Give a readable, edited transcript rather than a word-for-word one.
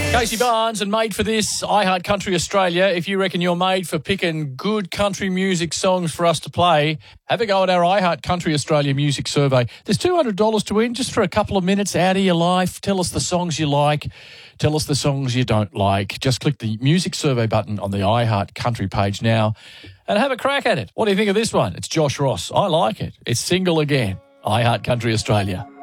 Casey Barnes and Made for This, iHeart Country Australia. If you reckon you're made for picking good country music songs for us to play, have a go at our iHeart Country Australia music survey. There's $200 to win just for a couple of minutes out of your life. Tell us the songs you like. Tell us the songs you don't like. Just click the music survey button on the iHeart Country page now and have a crack at it. What do you think of this one? It's Josh Ross. I like it. It's Single Again. iHeart Country Australia.